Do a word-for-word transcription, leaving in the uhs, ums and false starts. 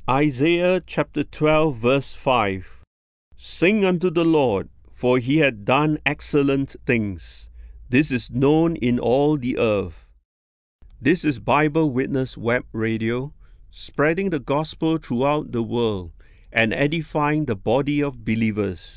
Isaiah chapter twelve verse five. Sing unto the Lord, for he hath done excellent things. This is known in all the earth. This is Bible Witness Web Radio, spreading the gospel throughout the world and edifying the body of believers.